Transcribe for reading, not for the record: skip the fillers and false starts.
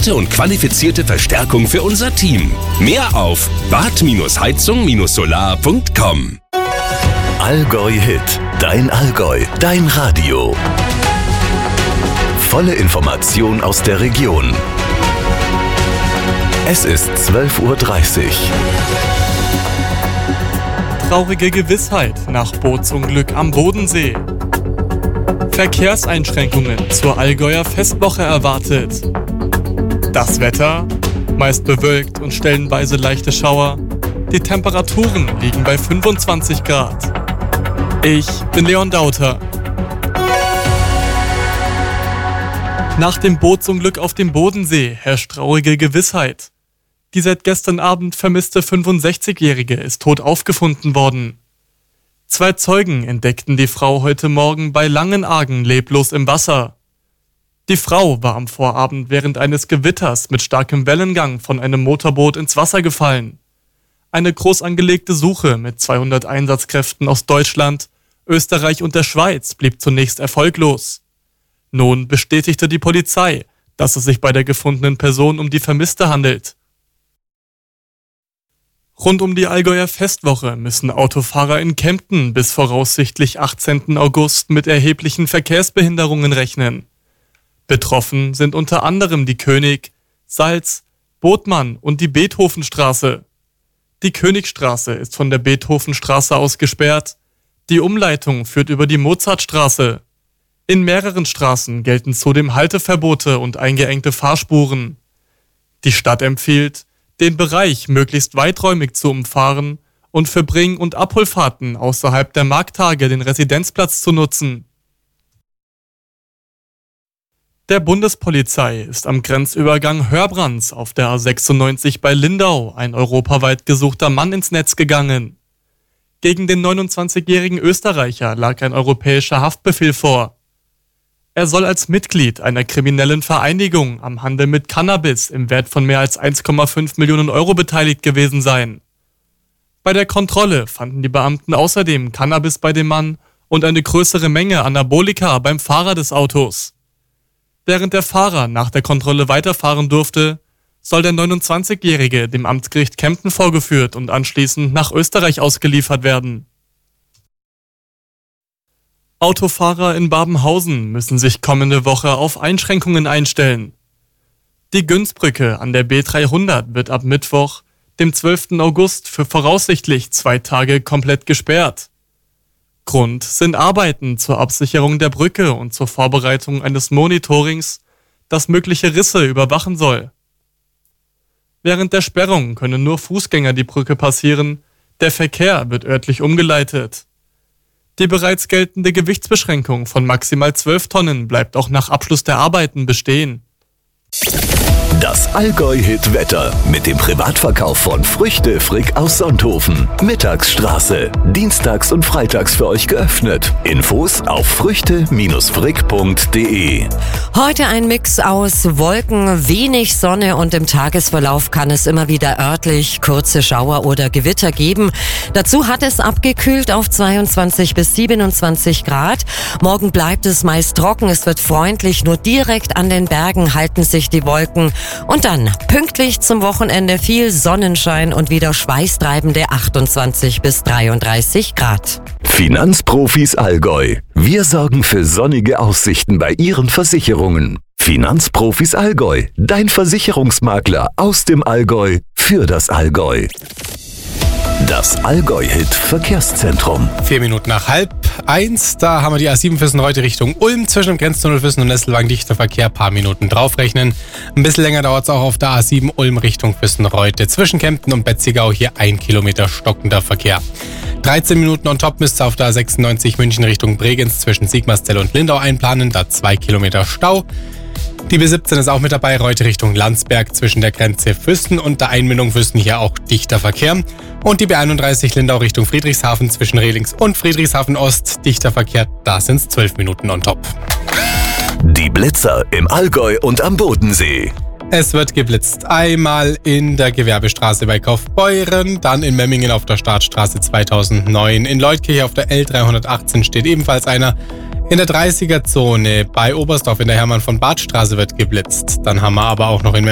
Experte und qualifizierte Verstärkung für unser Team. Mehr auf bad-heizung-solar.com. Allgäu Hit, dein Allgäu, dein Radio. Volle Information aus der Region. Es ist 12:30 Uhr. Traurige Gewissheit nach Bootsunglück am Bodensee. Verkehrseinschränkungen zur Allgäuer Festwoche erwartet. Das Wetter? Meist bewölkt und stellenweise leichte Schauer. Die Temperaturen liegen bei 25 Grad. Ich bin Leon Dauter. Nach dem Bootsunglück auf dem Bodensee herrscht traurige Gewissheit. Die seit gestern Abend vermisste 65-Jährige ist tot aufgefunden worden. 2 Zeugen entdeckten die Frau heute Morgen bei Langenargen leblos im Wasser. Die Frau war am Vorabend während eines Gewitters mit starkem Wellengang von einem Motorboot ins Wasser gefallen. Eine groß angelegte Suche mit 200 Einsatzkräften aus Deutschland, Österreich und der Schweiz blieb zunächst erfolglos. Nun bestätigte die Polizei, dass es sich bei der gefundenen Person um die Vermisste handelt. Rund um die Allgäuer Festwoche müssen Autofahrer in Kempten bis voraussichtlich 18. August mit erheblichen Verkehrsbehinderungen rechnen. Betroffen sind unter anderem die König-, Salz-, Botmann- und die Beethovenstraße. Die Königstraße ist von der Beethovenstraße aus gesperrt. Die Umleitung führt über die Mozartstraße. In mehreren Straßen gelten zudem Halteverbote und eingeengte Fahrspuren. Die Stadt empfiehlt, den Bereich möglichst weiträumig zu umfahren und für Bring- und Abholfahrten außerhalb der Markttage den Residenzplatz zu nutzen. Der Bundespolizei ist am Grenzübergang Hörbrands auf der A96 bei Lindau ein europaweit gesuchter Mann ins Netz gegangen. Gegen den 29-jährigen Österreicher lag ein europäischer Haftbefehl vor. Er soll als Mitglied einer kriminellen Vereinigung am Handel mit Cannabis im Wert von mehr als 1,5 Millionen Euro beteiligt gewesen sein. Bei der Kontrolle fanden die Beamten außerdem Cannabis bei dem Mann und eine größere Menge Anabolika beim Fahrer des Autos. Während der Fahrer nach der Kontrolle weiterfahren durfte, soll der 29-Jährige dem Amtsgericht Kempten vorgeführt und anschließend nach Österreich ausgeliefert werden. Autofahrer in Babenhausen müssen sich kommende Woche auf Einschränkungen einstellen. Die Günzbrücke an der B300 wird ab Mittwoch, dem 12. August, für voraussichtlich 2 Tage komplett gesperrt. Grund sind Arbeiten zur Absicherung der Brücke und zur Vorbereitung eines Monitorings, das mögliche Risse überwachen soll. Während der Sperrung können nur Fußgänger die Brücke passieren, der Verkehr wird örtlich umgeleitet. Die bereits geltende Gewichtsbeschränkung von maximal 12 Tonnen bleibt auch nach Abschluss der Arbeiten bestehen. Das Allgäu-Hit-Wetter mit dem Privatverkauf von Früchte Frick aus Sonthofen. Mittagsstraße. Dienstags und freitags für euch geöffnet. Infos auf früchte-frick.de. Heute ein Mix aus Wolken, wenig Sonne und im Tagesverlauf kann es immer wieder örtlich kurze Schauer oder Gewitter geben. Dazu hat es abgekühlt auf 22 bis 27 Grad. Morgen bleibt es meist trocken, es wird freundlich, nur direkt an den Bergen halten sich die Wolken. Und dann pünktlich zum Wochenende viel Sonnenschein und wieder schweißtreibende 28 bis 33 Grad. Finanzprofis Allgäu. Wir sorgen für sonnige Aussichten bei Ihren Versicherungen. Finanzprofis Allgäu. Dein Versicherungsmakler aus dem Allgäu für das Allgäu. Das Allgäu-Hit-Verkehrszentrum. 4 Minuten nach 12:30. Da haben wir die A7 Füssen-Reute Richtung Ulm. Zwischen dem Grenztunnel Füssen und Nesselwagen dichter Verkehr. Paar Minuten draufrechnen. Ein bisschen länger dauert es auch auf der A7 Ulm Richtung Füssen-Reute. Zwischen Kempten und Betzigau hier 1 Kilometer stockender Verkehr. 13 Minuten on top müsst ihr auf der A96 München Richtung Bregenz zwischen Sigmarsdell und Lindau einplanen. Da 2 Kilometer Stau. Die B17 ist auch mit dabei, Reute Richtung Landsberg zwischen der Grenze Füssen und der Einmündung Füssen hier auch dichter Verkehr. Und die B31 Lindau Richtung Friedrichshafen zwischen Rehlings und Friedrichshafen Ost, dichter Verkehr, da sind es 12 Minuten on top. Die Blitzer im Allgäu und am Bodensee. Es wird geblitzt. Einmal in der Gewerbestraße bei Kaufbeuren, dann in Memmingen auf der Startstraße 2009. In Leutkirch auf der L318 steht ebenfalls einer. In der 30er-Zone bei Oberstdorf in der Hermann-von-Bart-Straße wird geblitzt. Dann haben wir aber auch noch in